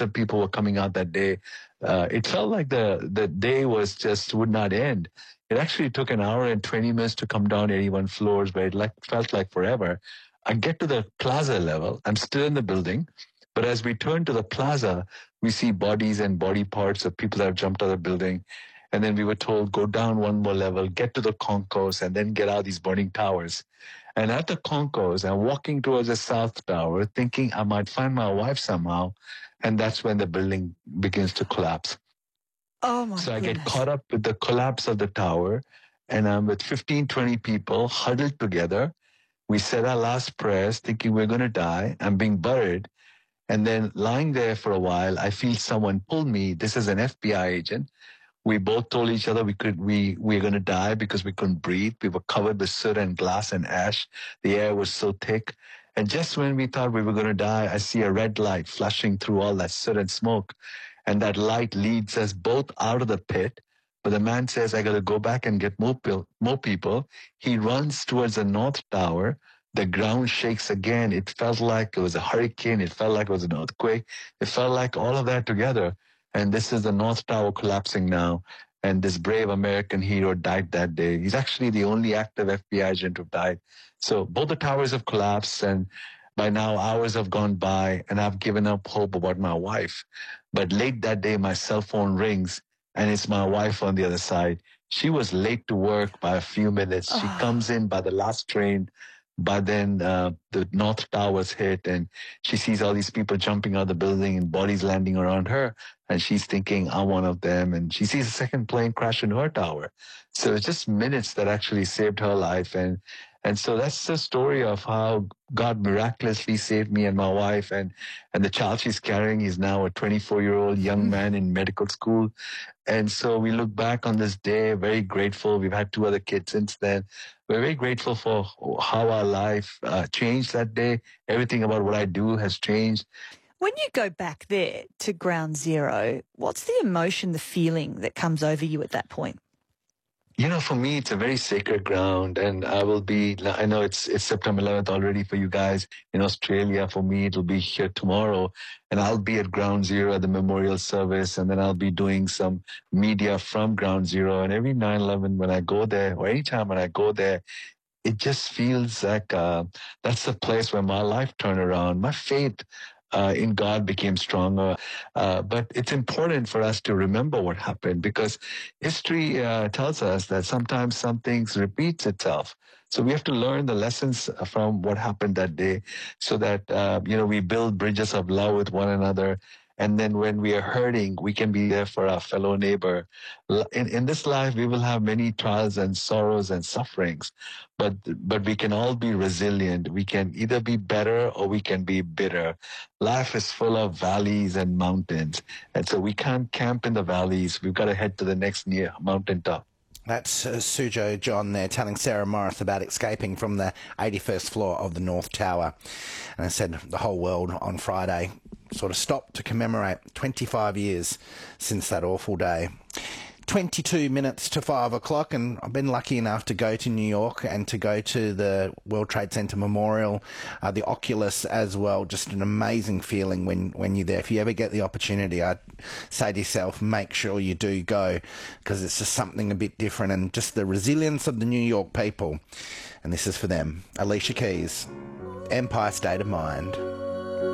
of people were coming out that day. It felt like the day would not end. It actually took an hour and 20 minutes to come down 81 floors, but it felt like forever. I get to the plaza level. I'm still in the building, but as we turn to the plaza, we see bodies and body parts of people that have jumped out of the building. And then we were told, go down one more level, get to the concourse, and then get out these burning towers. And at the concourse, I'm walking towards the South Tower, thinking I might find my wife somehow. And that's when the building begins to collapse. Oh, my So I goodness. get caught up with the collapse of the tower, and I'm with 15, 20 people huddled together. We said our last prayers, thinking we're going to die. I'm being buried. And then lying there for a while, I feel someone pull me. This is an FBI agent. We both told each other we're going to die because we couldn't breathe. We were covered with soot and glass and ash. The air was so thick. And just when we thought we were going to die, I see a red light flashing through all that soot and smoke. And that light leads us both out of the pit. But the man says, I got to go back and get more people. He runs towards the North Tower. The ground shakes again. It felt like it was a hurricane. It felt like it was an earthquake. It felt like all of that together. And this is the North Tower collapsing now. And this brave American hero died that day. He's actually the only active FBI agent who died. So both the towers have collapsed, and by now hours have gone by, and I've given up hope about my wife. But late that day, my cell phone rings, and it's my wife on the other side. She was late to work by a few minutes. She comes in by the last train. By then, the North Tower's hit, and she sees all these people jumping out of the building and bodies landing around her. And she's thinking, I'm one of them. And she sees a second plane crash in her tower. So it's just minutes that actually saved her life. And so that's the story of how God miraculously saved me and my wife. And the child she's carrying is now a 24-year-old young man in medical school. And so we look back on this day very grateful. We've had 2 other kids since then. We're very grateful for how our life changed that day. Everything about what I do has changed. When you go back there to ground zero, what's the emotion, the feeling that comes over you at that point? You know, for me, it's a very sacred ground, and I know it's September 11th already for you guys in Australia. For me, it'll be here tomorrow, and I'll be at ground zero at the memorial service, and then I'll be doing some media from ground zero. And every 9/11, when I go there, or anytime when I go there, it just feels like that's the place where my life turned around. My faith in God became stronger. But it's important for us to remember what happened, because history tells us that sometimes some things repeats itself. So we have to learn the lessons from what happened that day, so that we build bridges of love with one another. And then when we are hurting, we can be there for our fellow neighbor. In this life, we will have many trials and sorrows and sufferings, but we can all be resilient. We can either be better or we can be bitter. Life is full of valleys and mountains. And so we can't camp in the valleys. We've got to head to the next near mountaintop. That's Sujo John there telling Sarah Morris about escaping from the 81st floor of the North Tower. And I said the whole world on Friday sort of stopped to commemorate 25 years since that awful day. 22 minutes to 5 o'clock, and I've been lucky enough to go to New York and to go to the World Trade Center Memorial, the Oculus as well. Just an amazing feeling when you're there. If you ever get the opportunity, I'd say to yourself, make sure you do go, because it's just something a bit different, and just the resilience of the New York people. And this is for them. Alicia Keys, Empire State of Mind.